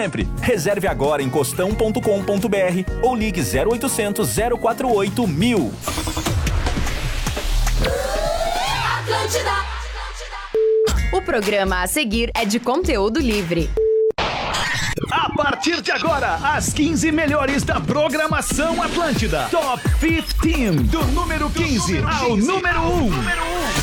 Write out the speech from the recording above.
sempre. Reserve agora em costão.com.br ou ligue 0800 048 1000. O programa a seguir é de conteúdo livre. A partir de agora, as 15 melhores da programação Atlântida. Top 15, do número 15 ao número 1.